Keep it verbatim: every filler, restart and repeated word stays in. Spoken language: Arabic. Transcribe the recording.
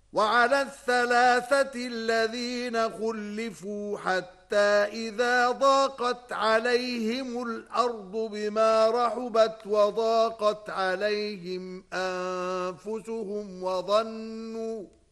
وعلى الثلاثة الذين خلفوا حتى إذا ضاقت عليهم الأرض بما رحبت وضاقت عليهم أنفسهم وظنوا